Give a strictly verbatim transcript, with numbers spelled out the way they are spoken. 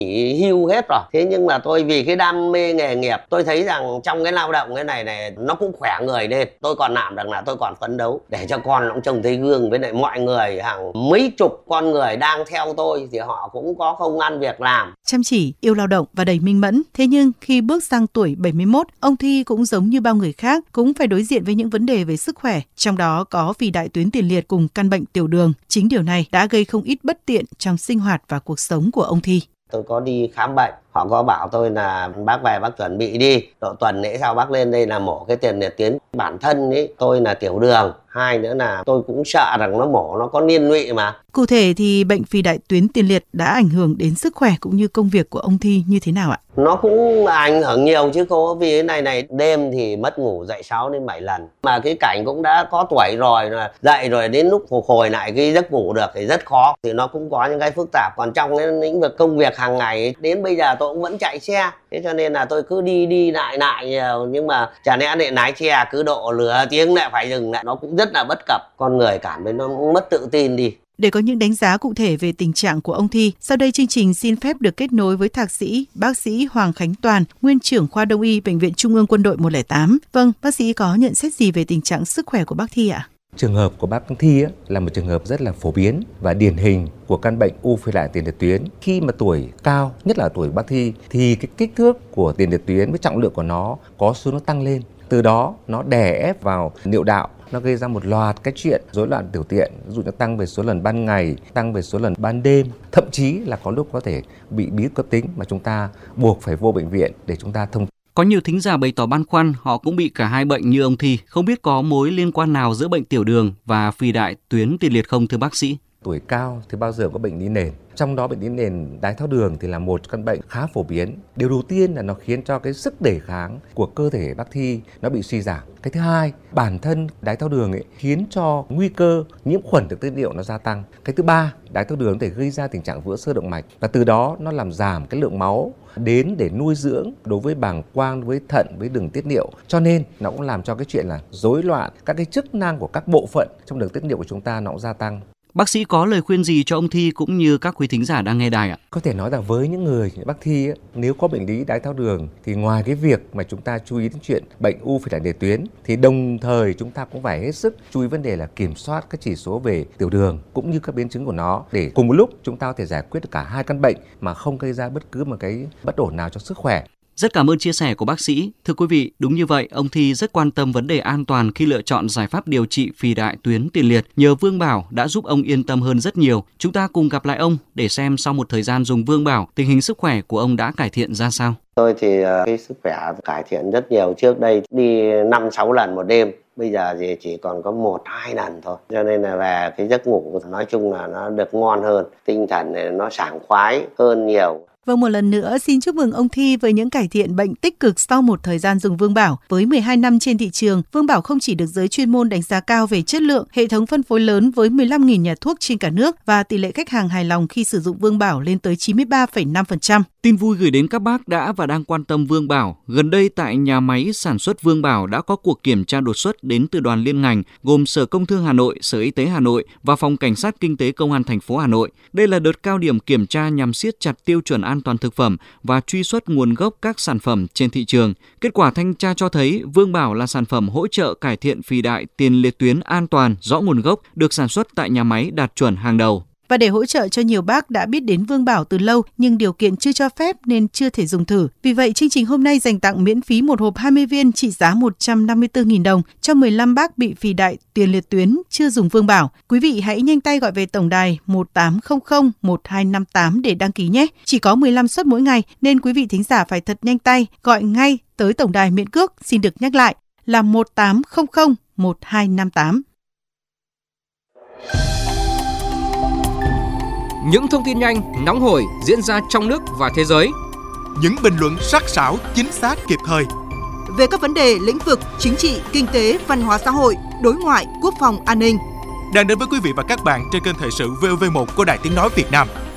nghỉ hưu hết rồi. Thế nhưng mà tôi vì cái đam mê nghề nghiệp, tôi thấy rằng trong cái lao động cái này này nó cũng khỏe người lên. Tôi còn làm rằng là tôi còn phấn đấu để cho con nó cũng trông thấy gương, với lại mọi người hàng mấy chục con người đang theo tôi thì họ cũng có công ăn việc làm. Chăm chỉ, yêu lao động và đầy minh mẫn. Thế nhưng khi bước sang tuổi bảy mươi mốt, ông Thi cũng giống như bao người khác cũng phải đối diện với những vấn đề về sức khỏe, trong đó có phì đại tuyến tiền liệt cùng căn bệnh tiểu đường. Chính điều này đã gây không ít bất tiện trong sinh hoạt và cuộc sống của ông Thi. Tôi có đi khám bệnh, họ có bảo tôi là bác về bác chuẩn bị đi, độ tuần lễ sau bác lên đây là mổ cái tiền liệt tuyến. Bản thân ấy tôi là tiểu đường, hai nữa là tôi cũng sợ rằng nó mổ nó có liên lụy mà. Cụ thể thì bệnh phì đại tuyến tiền liệt đã ảnh hưởng đến sức khỏe cũng như công việc của ông Thi như thế nào ạ? Nó cũng ảnh hưởng nhiều chứ cô, vì cái này này đêm thì mất ngủ dậy sáu đến bảy lần. Mà cái cảnh cũng đã có tuổi rồi, là dậy rồi đến lúc phục hồi lại cái giấc ngủ được thì rất khó. Thì nó cũng có những cái phức tạp. Còn trong cái lĩnh vực công việc hàng ngày đến bây giờ tôi cũng vẫn chạy xe. Thế cho nên là tôi cứ đi đi lại lại nhiều. Nhưng mà chả lẽ để lái xe cứ độ lửa tiếng lại phải dừng lại, nó cũng rất là bất cập. Con người cảm thấy nó mất tự tin đi. Để có những đánh giá cụ thể về tình trạng của ông Thi, sau đây chương trình xin phép được kết nối với thạc sĩ, bác sĩ Hoàng Khánh Toàn, nguyên trưởng khoa Đông y Bệnh viện Trung ương Quân đội một không tám. Vâng, bác sĩ có nhận xét gì về tình trạng sức khỏe của bác Thi ạ? Trường hợp của bác Thi ấy, là một trường hợp rất là phổ biến và điển hình của căn bệnh u phì đại tiền liệt tuyến. Khi mà tuổi cao, nhất là tuổi bác Thi, thì cái kích thước của tiền liệt tuyến với trọng lượng của nó có xu hướng tăng lên. Từ đó nó đè ép vào niệu đạo, nó gây ra một loạt cái chuyện rối loạn tiểu tiện, ví dụ như tăng về số lần ban ngày, tăng về số lần ban đêm, thậm chí là có lúc có thể bị bí cấp tính mà chúng ta buộc phải vô bệnh viện để chúng ta thông. Có nhiều thính giả bày tỏ băn khoăn họ cũng bị cả hai bệnh như ông Thi, không biết có mối liên quan nào giữa bệnh tiểu đường và phì đại tuyến tiền liệt không thưa bác sĩ? Tuổi cao thì bao giờ có bệnh lý nền. Trong đó bệnh lý nền đái tháo đường thì là một căn bệnh khá phổ biến. Điều đầu tiên là nó khiến cho cái sức đề kháng của cơ thể bác Thi nó bị suy giảm. Cái thứ hai, bản thân đái tháo đường ấy khiến cho nguy cơ nhiễm khuẩn được tiết niệu nó gia tăng. Cái thứ ba, đái tháo đường có thể gây ra tình trạng vữa xơ động mạch và từ đó nó làm giảm cái lượng máu đến để nuôi dưỡng đối với bàng quang, với thận, với đường tiết niệu. Cho nên nó cũng làm cho cái chuyện là rối loạn các cái chức năng của các bộ phận trong đường tiết niệu của chúng ta nó cũng gia tăng. Bác sĩ có lời khuyên gì cho ông Thi cũng như các quý thính giả đang nghe đài ạ? Có thể nói là với những người bác Thi ấy, nếu có bệnh lý đái tháo đường thì ngoài cái việc mà chúng ta chú ý đến chuyện bệnh u phì đại tiền liệt tuyến thì đồng thời chúng ta cũng phải hết sức chú ý vấn đề là kiểm soát các chỉ số về tiểu đường cũng như các biến chứng của nó để cùng một lúc chúng ta có thể giải quyết được cả hai căn bệnh mà không gây ra bất cứ một cái bất ổn nào cho sức khỏe. Rất cảm ơn chia sẻ của bác sĩ. Thưa quý vị, đúng như vậy, ông Thi rất quan tâm vấn đề an toàn khi lựa chọn giải pháp điều trị phì đại tuyến tiền liệt. Nhờ Vương Bảo đã giúp ông yên tâm hơn rất nhiều. Chúng ta cùng gặp lại ông để xem sau một thời gian dùng Vương Bảo, tình hình sức khỏe của ông đã cải thiện ra sao. Tôi thì cái sức khỏe cải thiện rất nhiều. Trước đây đi năm sáu lần một đêm. Bây giờ thì chỉ còn có một hai lần thôi. Cho nên là về cái giấc ngủ nói chung là nó được ngon hơn. Tinh thần này nó sảng khoái hơn nhiều. Vâng, một lần nữa xin chúc mừng ông Thi với những cải thiện bệnh tích cực sau một thời gian dùng Vương Bảo. Với mười hai năm trên thị trường, Vương Bảo không chỉ được giới chuyên môn đánh giá cao về chất lượng, hệ thống phân phối lớn với mười lăm nghìn nhà thuốc trên cả nước và tỷ lệ khách hàng hài lòng khi sử dụng Vương Bảo lên tới chín mươi ba phẩy năm phần trăm. Tin vui gửi đến các bác đã và đang quan tâm Vương Bảo. Gần đây tại nhà máy sản xuất Vương Bảo đã có cuộc kiểm tra đột xuất đến từ đoàn liên ngành gồm Sở Công Thương Hà Nội, Sở Y tế Hà Nội và Phòng Cảnh sát Kinh tế Công an thành phố Hà Nội. Đây là đợt cao điểm kiểm tra nhằm siết chặt tiêu chuẩn an toàn thực phẩm và truy xuất nguồn gốc các sản phẩm trên thị trường. Kết quả thanh tra cho thấy Vương Bảo là sản phẩm hỗ trợ cải thiện phì đại tiền liệt tuyến an toàn, rõ nguồn gốc, được sản xuất tại nhà máy đạt chuẩn hàng đầu. Và để hỗ trợ cho nhiều bác đã biết đến Vương Bảo từ lâu nhưng điều kiện chưa cho phép nên chưa thể dùng thử. Vì vậy, chương trình hôm nay dành tặng miễn phí một hộp hai mươi viên trị giá một trăm năm mươi tư nghìn đồng cho mười lăm bác bị phì đại tiền liệt tuyến chưa dùng Vương Bảo. Quý vị hãy nhanh tay gọi về tổng đài một tám không không một hai năm tám để đăng ký nhé. Chỉ có mười lăm suất mỗi ngày nên quý vị thính giả phải thật nhanh tay, gọi ngay tới tổng đài miễn cước. Xin được nhắc lại là một tám không không một hai năm tám. Những thông tin nhanh, nóng hổi diễn ra trong nước và thế giới. Những bình luận sắc sảo, chính xác, kịp thời. Về các vấn đề lĩnh vực chính trị, kinh tế, văn hóa xã hội, đối ngoại, quốc phòng, an ninh. Đang đến với quý vị và các bạn trên kênh thời sự vê o vê một của Đài Tiếng nói Việt Nam.